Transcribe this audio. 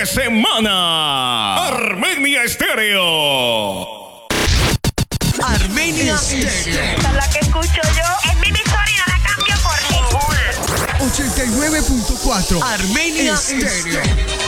de semana. Armenia Estéreo. Armenia Stereo. Esta es la que escucho yo. Es mi emisora y no la cambio por ninguna. 89.4 Armenia Stereo.